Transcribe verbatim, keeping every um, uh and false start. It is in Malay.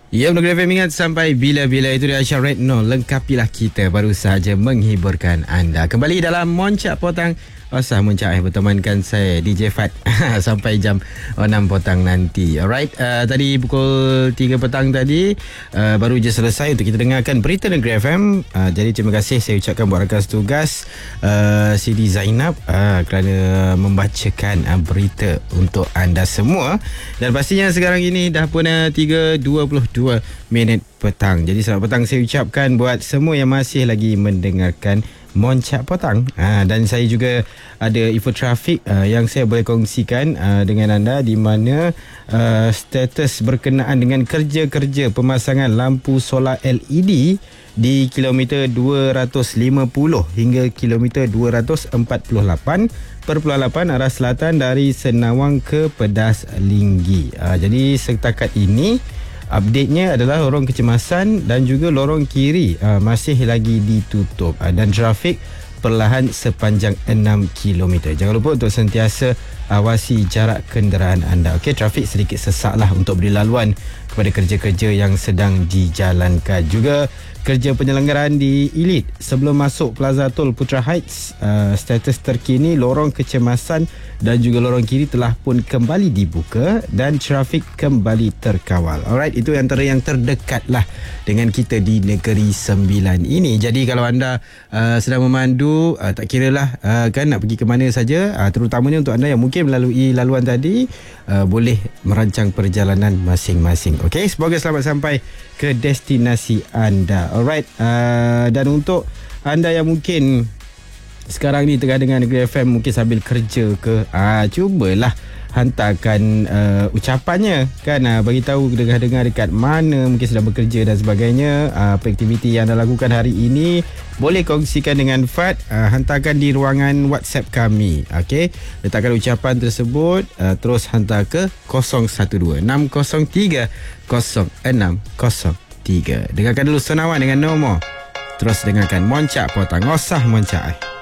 Ya, Negeri F M, ingat sampai bila-bila itu dia Aisyah Retno. Lengkapilah kita, baru saja menghiburkan anda. Kembali dalam Moncak Potang. Osah Moncak eh bertemankan saya D J Fat sampai jam enam petang nanti. Alright, uh, tadi pukul tiga petang tadi uh, baru je selesai untuk kita dengarkan berita Negeri F M. Uh, jadi terima kasih saya ucapkan buat rakan tugas uh, Siti Zainab uh, kerana membacakan uh, berita untuk anda semua. Dan pastinya sekarang ini dah pun uh, tiga dua puluh dua minit petang. Jadi selamat petang saya ucapkan buat semua yang masih lagi mendengarkan Moncak Potang. Ha, dan saya juga ada info trafik uh, yang saya boleh kongsikan uh, dengan anda, di mana uh, status berkenaan dengan kerja-kerja pemasangan lampu solar L E D di kilometer dua ratus lima puluh hingga kilometer dua ratus empat puluh lapan perpuluhan lapan arah selatan dari Senawang ke Pedas Linggi. Uh, jadi setakat ini update-nya adalah lorong kecemasan dan juga lorong kiri uh, masih lagi ditutup uh, dan trafik perlahan sepanjang enam kilometer. Jangan lupa untuk sentiasa awasi jarak kenderaan anda. Okey, trafik sedikit sesaklah untuk beri laluan kepada kerja-kerja yang sedang dijalankan. Juga kerja penyelenggaraan di Elite sebelum masuk Plaza Tol Putra Heights, uh, status terkini lorong kecemasan dan juga lorong kiri telah pun kembali dibuka dan trafik kembali terkawal. Alright, itu antara yang terdekat lah dengan kita di Negeri Sembilan ini. Jadi kalau anda uh, sedang memandu, uh, tak kira lah uh, kan nak pergi ke mana saja, uh, terutamanya untuk anda yang mungkin melalui laluan tadi, uh, boleh merancang perjalanan masing-masing. Okey, semoga selamat sampai ke destinasi anda. Alright, uh, dan untuk anda yang mungkin sekarang ni tengah dengar Negeri F M, mungkin sambil kerja ke, ah, cubalah hantarkan uh, ucapannya kan, uh, bagi tahu dengar-dengar dekat mana mungkin sedang bekerja dan sebagainya. Uh, apa aktiviti yang anda lakukan hari ini, boleh kongsikan dengan Fat, uh, hantarkan di ruangan WhatsApp kami. Okey, letakkan ucapan tersebut, uh, terus hantar ke kosong satu dua enam kosong tiga kosong enam kosong tiga. Dengarkan dulu senawan dengan Nomo, terus dengarkan Moncak Potang. Osah Moncak.